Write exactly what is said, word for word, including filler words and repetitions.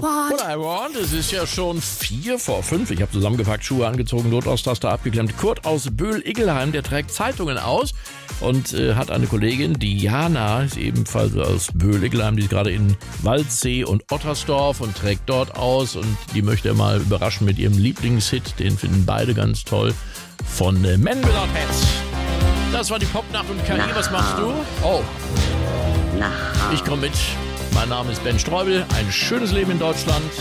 What I Want. Es ist ja schon vier vor fünf. Ich habe zusammengepackt, Schuhe angezogen, Notausstaster abgeklemmt. Kurt aus Böhl-Iggelheim, der trägt Zeitungen aus und äh, hat eine Kollegin, Diana, ist ebenfalls aus Böhl-Iggelheim, die ist gerade in Waldsee und Ottersdorf und trägt dort aus. Und die möchte er mal überraschen mit ihrem Lieblingshit. Den finden beide ganz toll. Von äh, Men Without Hats. Das war die Popnacht und K I. Was machst du? Oh. Ich komme mit. Mein Name ist Ben Streubel. Ein schönes Leben in Deutschland.